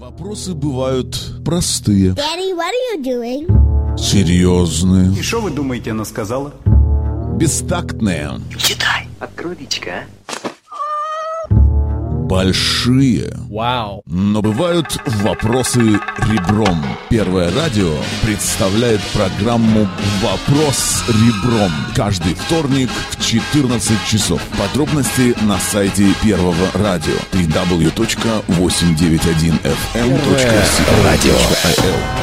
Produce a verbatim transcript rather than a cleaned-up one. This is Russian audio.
Вопросы бывают простые, Daddy, what are you doing? серьезные, И что вы думаете, она сказала? бестактные, Читай. Открой личико, а? большие. Вау. Но бывают вопросы ребром. Первое радио представляет программу «Вопрос ребром» каждый вторник в четырнадцать часов. Подробности на сайте Первого радио дабл ю дабл ю дабл ю точка восемьсот девяносто один эф эм точка си о точка ай эл.